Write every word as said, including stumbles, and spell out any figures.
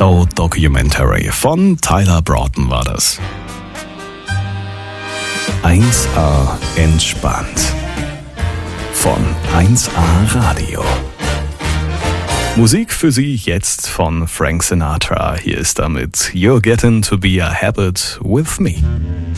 So Documentary von Tyler Broughton war das. eins A entspannt von eins A Radio. Musik für Sie jetzt von Frank Sinatra. Hier ist damit You're Getting to Be a Habit with Me.